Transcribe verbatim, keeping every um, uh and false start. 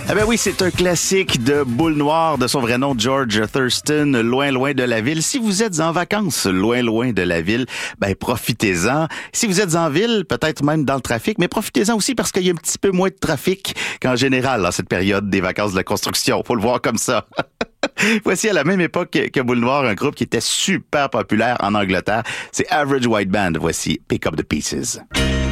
Eh ben oui, c'est un classique de Boule Noire, de son vrai nom George Thurston, Loin loin de la ville. Si vous êtes en vacances, loin loin de la ville, ben profitez-en. Si vous êtes en ville, peut-être même dans le trafic, mais profitez-en aussi parce qu'il y a un petit peu moins de trafic qu'en général en cette période des vacances de la construction. Faut le voir comme ça. Voici à la même époque que Boule Noire, un groupe qui était super populaire en Angleterre. C'est Average White Band. Voici Pick Up the Pieces.